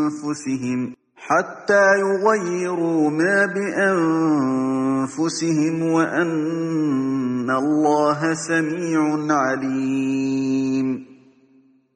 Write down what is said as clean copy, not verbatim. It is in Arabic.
أنفسهم حتى يغيروا ما بأنفسهم وأن الله سميع عليم.